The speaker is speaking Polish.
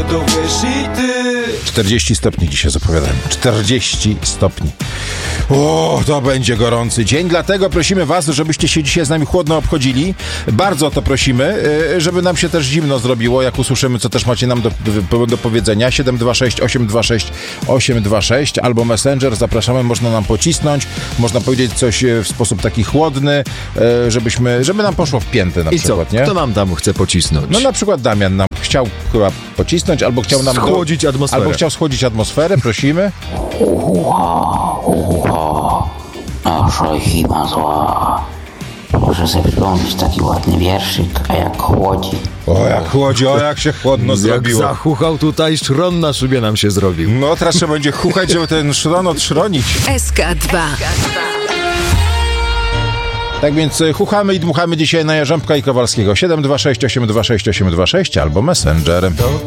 to wiesz i ty. 40 stopni dzisiaj zapowiadałem. 40 stopni. O, to będzie gorący dzień, dlatego prosimy was, żebyście się dzisiaj z nami chłodno obchodzili. Bardzo o to prosimy, żeby nam się też zimno zrobiło, jak usłyszymy, co też macie nam do powiedzenia. 726 826 826 albo Messenger, zapraszamy, można nam pocisnąć, można powiedzieć coś w sposób taki chłodny, żeby nam poszło w piętę na przykład, nie? Kto nam tam chce pocisnąć? No na przykład Damian nam chciał chyba pocisnąć, albo chciał nam schłodzić atmosferę. Albo chciał schłodzić atmosferę, prosimy. Nasza zima zła. Muszę sobie przypomnieć taki ładny wierszyk, a jak chłodzi. O, jak chłodzi, o, jak się chłodno zrobiło. Jak zachuchał tutaj, szron na szybie nam się zrobił. No, teraz trzeba będzie chuchać, żeby ten szron odszronić. SK2. Tak więc chuchamy i dmuchamy dzisiaj na Jarząbka i Kowalskiego. 726 826 826 albo Messenger.